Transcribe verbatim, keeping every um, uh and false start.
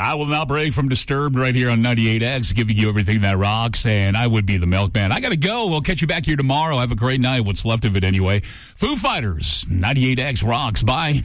I will now break from Disturbed right here on ninety-eight X, giving you everything that rocks, and I would be the Milkman. I got to go. We'll catch you back here tomorrow. Have a great night, what's left of it anyway. Foo Fighters, ninety-eight X rocks. Bye.